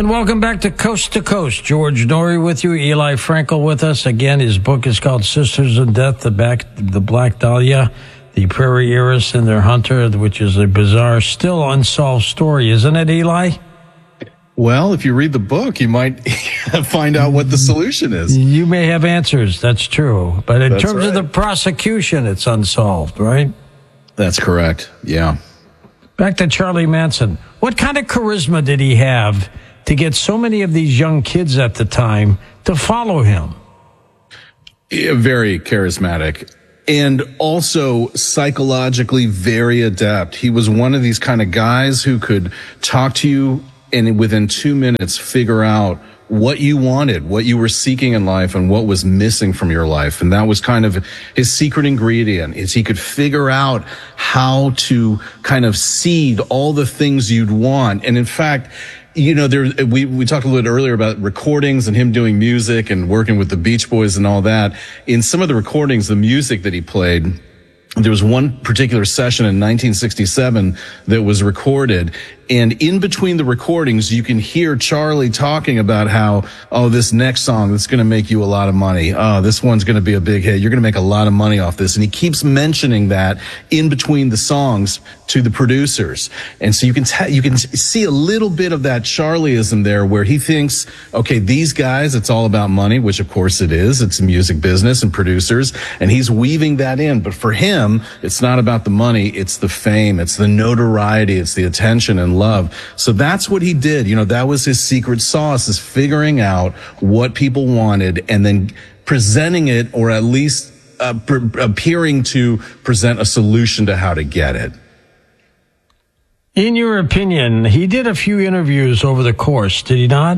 And welcome back to Coast. George Noory with you, Eli Frankel with us. Again, his book is called Sisters in Death, the Black Dahlia, the Prairie Heiress and Their Hunter, which is a bizarre, still unsolved story, isn't it, Eli? Well, if you read the book, you might find out what the solution is. You may have answers, that's true. But in terms of the prosecution, it's unsolved, right? That's correct, yeah. Back to Charlie Manson. What kind of charisma did he have to get so many of these young kids at the time to follow him? Very charismatic. And also psychologically very adept. He was one of these kind of guys who could talk to you and within 2 minutes figure out what you wanted, what you were seeking in life, and what was missing from your life. And that was kind of his secret ingredient, is he could figure out how to kind of seed all the things you'd want. And in fact, you know, we talked a little bit earlier about recordings and him doing music and working with the Beach Boys and all that. In some of the recordings, the music that he played, there was one particular session in 1967 that was recorded. And in between the recordings, you can hear Charlie talking about how, oh, this next song, that's going to make you a lot of money. Oh, this one's going to be a big hit. You're going to make a lot of money off this. And he keeps mentioning that in between the songs to the producers. And so you can see a little bit of that Charlieism there, where he thinks, okay, these guys, it's all about money, which of course it is. It's a music business and producers. And he's weaving that in. But for him, it's not about the money. It's the fame. It's the notoriety. It's the attention and love. So that's what he did. You know, that was his secret sauce, is figuring out what people wanted and then presenting it, or at least appearing to present a solution to how to get it. In your opinion, he did a few interviews over the course, did he not?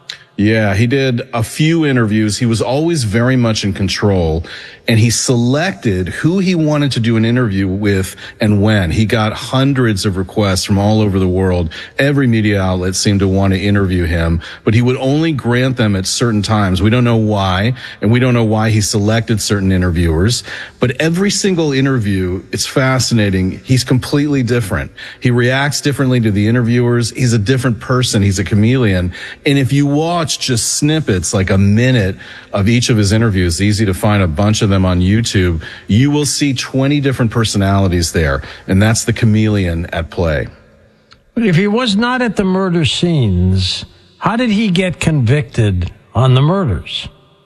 Yeah, he did a few interviews. He was always very much in control, and he selected who he wanted to do an interview with and when. He got hundreds of requests from all over the world. Every media outlet seemed to want to interview him, but he would only grant them at certain times. We don't know why, and we don't know why he selected certain interviewers, but every single interview, it's fascinating. He's completely different. He reacts differently to the interviewers. He's a different person. He's a chameleon. And if you watch just snippets, like a minute of each of his interviews, easy to find a bunch of them on YouTube, you will see 20 different personalities there. And that's the chameleon at play. But if he was not at the murder scenes, how did he get convicted on the murders?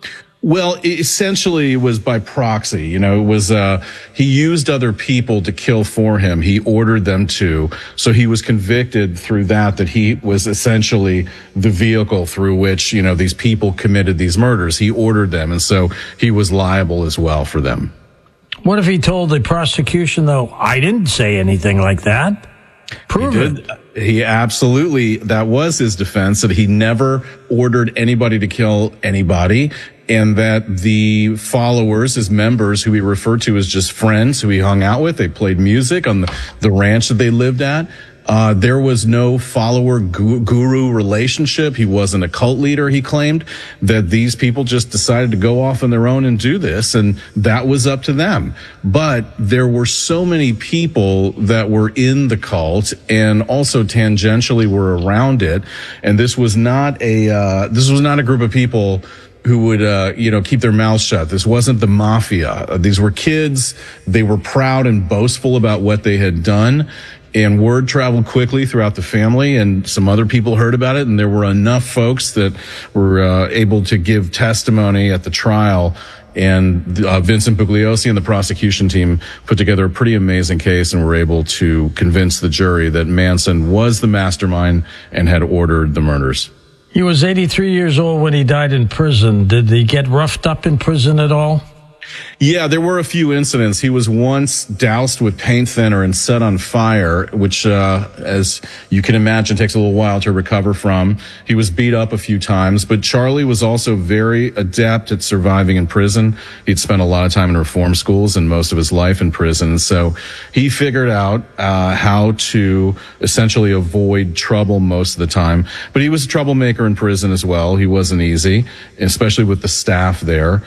Well, essentially it was by proxy. You know, it was, he used other people to kill for him. He ordered them to. So he was convicted through that he was essentially the vehicle through which, you know, these people committed these murders. He ordered them. And so he was liable as well for them. What if he told the prosecution, though, I didn't say anything like that? Prove it. He absolutely, that was his defense, that he never ordered anybody to kill anybody, and that the followers, his members, who he referred to as just friends who he hung out with, they played music on the ranch that they lived at. There was no follower guru relationship. He wasn't a cult leader, he claimed, that these people just decided to go off on their own and do this, and that was up to them. But there were so many people that were in the cult and also tangentially were around it, and this was not a group of people who would, keep their mouths shut. This wasn't the mafia. These were kids. They were proud and boastful about what they had done. And word traveled quickly throughout the family, and some other people heard about it. And there were enough folks that were able to give testimony at the trial. And Vincent Bugliosi and the prosecution team put together a pretty amazing case and were able to convince the jury that Manson was the mastermind and had ordered the murders. He was 83 years old when he died in prison. Did he get roughed up in prison at all? Yeah, there were a few incidents. He was once doused with paint thinner and set on fire, which, as you can imagine, takes a little while to recover from. He was beat up a few times, but Charlie was also very adept at surviving in prison. He'd spent a lot of time in reform schools and most of his life in prison. So he figured out how to essentially avoid trouble most of the time. But he was a troublemaker in prison as well. He wasn't easy, especially with the staff there.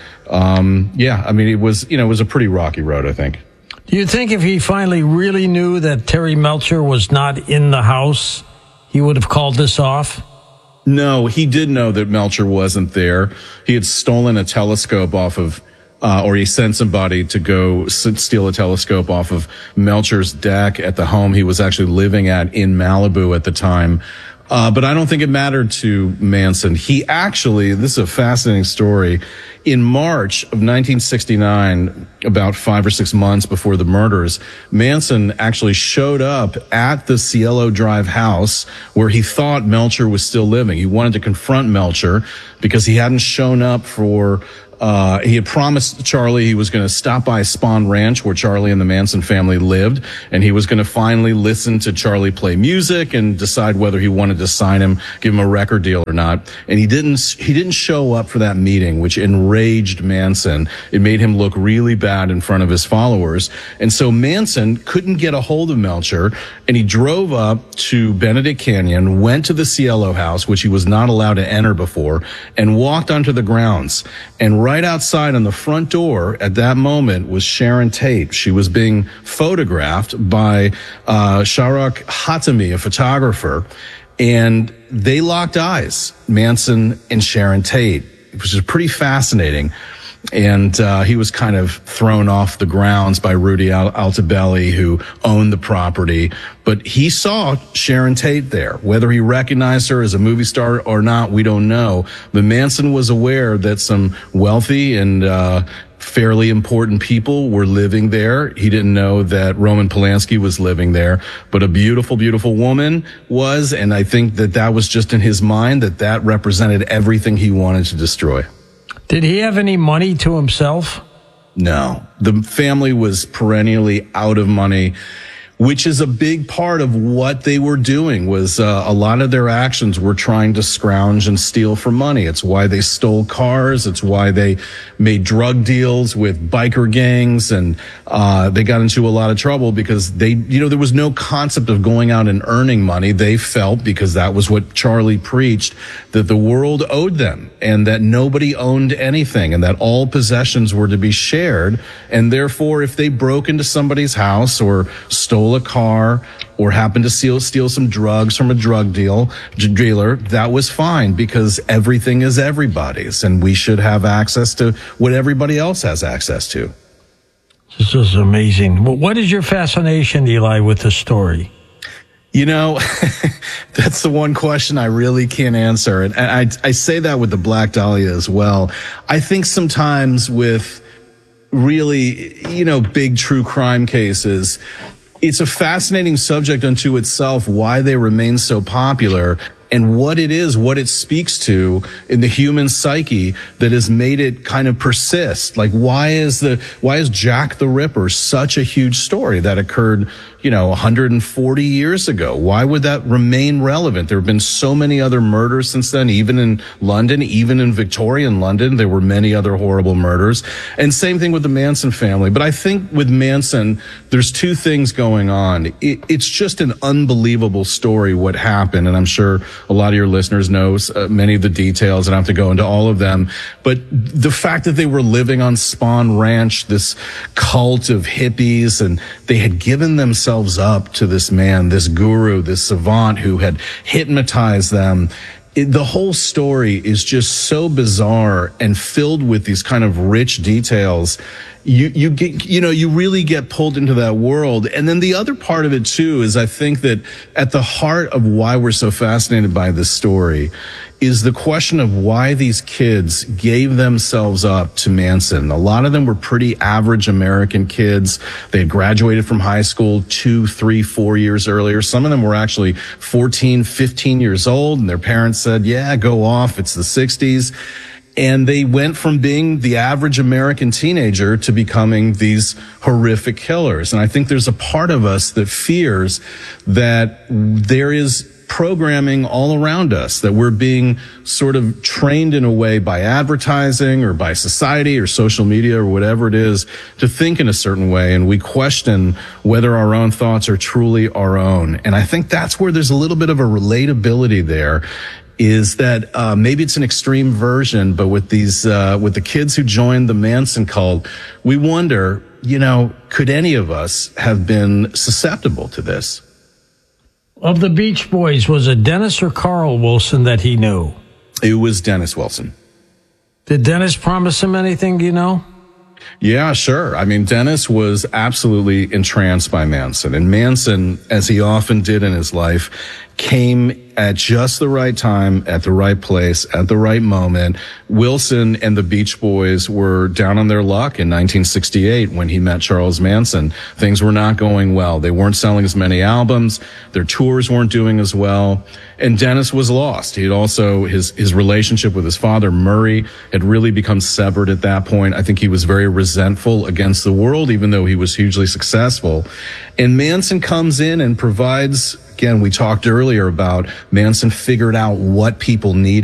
It was a pretty rocky road, I think. Do you think if he finally really knew that Terry Melcher was not in the house, he would have called this off? No, he did know that Melcher wasn't there. He had stolen a telescope off of, or he sent somebody to go steal a telescope off of Melcher's deck at the home he was actually living at in Malibu at the time. But I don't think it mattered to Manson. He actually, this is a fascinating story. In March of 1969, about 5 or 6 months before the murders, Manson actually showed up at the Cielo Drive house where he thought Melcher was still living. He wanted to confront Melcher because he hadn't shown up for he had promised Charlie he was going to stop by Spahn Ranch where Charlie and the Manson family lived, and he was going to finally listen to Charlie play music and decide whether he wanted to sign him, give him a record deal or not. And he didn't show up for that meeting, which enraged Manson. It made him look really bad in front of his followers. And so Manson couldn't get a hold of Melcher, and he drove up to Benedict Canyon, went to the Cielo house, which he was not allowed to enter before, and walked onto the grounds. And right outside on the front door at that moment was Sharon Tate. She was being photographed by Shahrukh Hatami, a photographer, and they locked eyes, Manson and Sharon Tate, which is pretty fascinating. And he was kind of thrown off the grounds by Rudy Altobelli, who owned the property. But he saw Sharon Tate there. Whether he recognized her as a movie star or not, we don't know. But Manson was aware that some wealthy and fairly important people were living there. He didn't know that Roman Polanski was living there, but a beautiful, beautiful woman was. And I think that was just in his mind, that represented everything he wanted to destroy. Did he have any money to himself? No. The family was perennially out of money, which is a big part of what they were doing. Was a lot of their actions were trying to scrounge and steal for money. It's why they stole cars. It's why they made drug deals with biker gangs, and they got into a lot of trouble because there was no concept of going out and earning money. They felt, because that was what Charlie preached, that the world owed them and that nobody owned anything and that all possessions were to be shared. And therefore, if they broke into somebody's house or stole a car or happened to steal some drugs from a drug dealer, that was fine, because everything is everybody's and we should have access to what everybody else has access to. This is amazing. What is your fascination, Eli, with the story? You know, that's the one question I really can't answer. And I say that with the Black Dahlia as well. I think sometimes with really, big true crime cases, it's a fascinating subject unto itself, why they remain so popular and what it speaks to in the human psyche that has made it kind of persist. Like, why is Jack the Ripper such a huge story that occurred, 140 years ago? Why would that remain relevant? There have been so many other murders since then, even in London, even in Victorian London, there were many other horrible murders. And same thing with the Manson family. But I think with Manson, there's two things going on. It's just an unbelievable story, what happened. And I'm sure a lot of your listeners know many of the details, and I don't have to go into all of them. But the fact that they were living on Spahn Ranch, this cult of hippies, and they had given themselves up to this man, this guru, this savant who had hypnotized them. The whole story is just so bizarre and filled with these kind of rich details. You get, you really get pulled into that world. And then the other part of it too is I think that at the heart of why we're so fascinated by this story is the question of why these kids gave themselves up to Manson. A lot of them were pretty average American kids. They had graduated from high school 2, 3, 4 years earlier. Some of them were actually 14, 15 years old, and their parents said, yeah, go off. It's the 60s. And they went from being the average American teenager to becoming these horrific killers. And I think there's a part of us that fears that there is programming all around us, that we're being sort of trained in a way by advertising or by society or social media or whatever it is to think in a certain way. And we question whether our own thoughts are truly our own. And I think that's where there's a little bit of a relatability there. Is that maybe it's an extreme version, but with these with the kids who joined the Manson cult, we wonder, could any of us have been susceptible to this? Of the Beach Boys, was it Dennis or Carl Wilson that he knew? It was Dennis Wilson. Did Dennis promise him anything, do you know? Yeah, sure. I mean, Dennis was absolutely entranced by Manson. And Manson, as he often did in his life, came at just the right time, at the right place, at the right moment. Wilson and the Beach Boys were down on their luck in 1968 when he met Charles Manson. Things were not going well. They weren't selling as many albums. Their tours weren't doing as well. And Dennis was lost. He had also, his relationship with his father, Murray, had really become severed at that point. I think he was very resentful against the world, even though he was hugely successful. And Manson comes in and provides, again, we talked earlier about Manson figured out what people needed.